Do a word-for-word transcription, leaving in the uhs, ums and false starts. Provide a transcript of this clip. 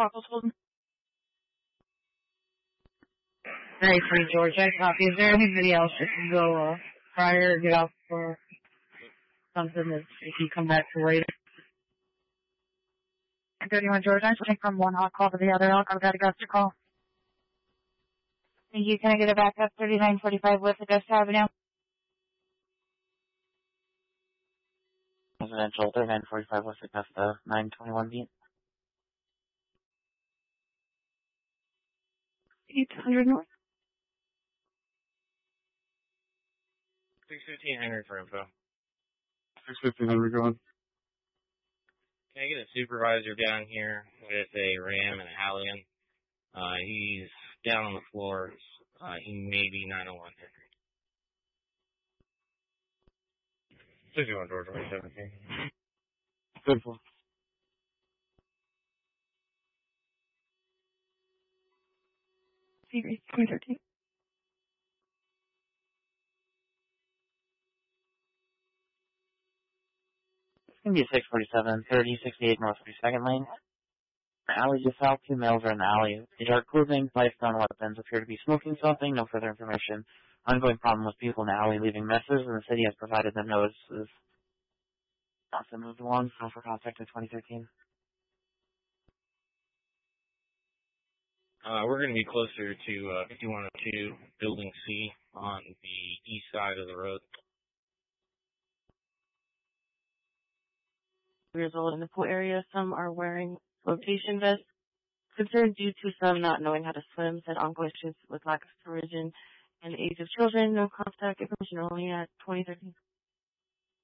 Taco Golden. Very free, George. I copy. Is there anybody else that can go uh, prior or get off for something that if you come back to later? thirty-one George, I'm switching from one hot call to the other. I'll go to Augusta call. Thank you. Can I get a backup thirty-nine forty-five West Augusta Avenue? Residential thirty-nine forty-five West Augusta, nine twenty-one beat. eight hundred North. six fifteen Henry for info. six fifteen Henry going. Can I get a supervisor down here with a Ram and a Hallion? Uh, he's down on the floor. Uh, he may be nine oh one Henry. sixty-one George, twenty seventeen. Simple. Series twenty thirteen. It's going to be a six forty-seven, thirty, sixty-eight North thirty-second Lane. The alley just south, two males are in the alley. They are clothing, lifestyle weapons, appear to be smoking something, no further information. Ongoing problem with people in the alley leaving messes, and the city has provided them notices. Also moved along, so for contact in twenty thirteen. Uh, we're going to be closer to uh, fifty-one oh two, Building C, on the east side of the road. Years old in the pool area. Some are wearing flotation vests. Concern due to some not knowing how to swim, said ongoing issues with lack of supervision and the age of children. No contact information only at twenty thirteen.